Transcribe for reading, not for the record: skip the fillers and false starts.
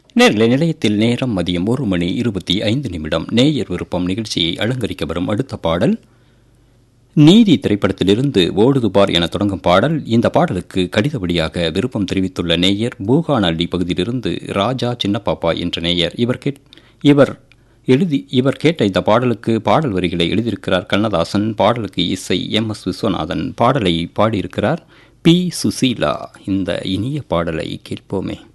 நேர்களை நிலையத்தில் நேரம் மதியம் 1:25 நேயர் விருப்பம் நிகழ்ச்சியை அலங்கரிக்க வரும் அடுத்த பாடல் நீதி திரைப்படத்திலிருந்து ஓடுதுபார் என தொடங்கும் பாடல். இந்த பாடலுக்கு கடிதவழியாக விருப்பம் தெரிவித்துள்ள நேயர் பூகானல்லி பகுதியிலிருந்து ராஜா சின்னப்பாப்பா என்ற நேயர். இவர் கேட்ட இந்த பாடலுக்கு பாடல் வரிகளை எழுதியிருக்கிறார் கண்ணதாசன். பாடலுக்கு இசை MS விஸ்வநாதன். பாடலை பாடியிருக்கிறார் P. சுசீலா. இந்த இனிய பாடலை கேட்போமே.